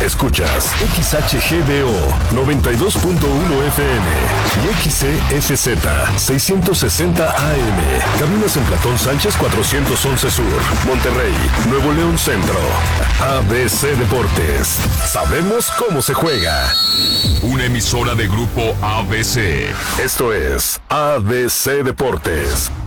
Escuchas XHGDO 92.1 FM y XCSZ 660 AM. Caminos en Platón Sánchez 411 Sur, Monterrey, Nuevo León Centro. ABC Deportes. Sabemos cómo se juega. Una emisora de Grupo ABC. Esto es ABC Deportes.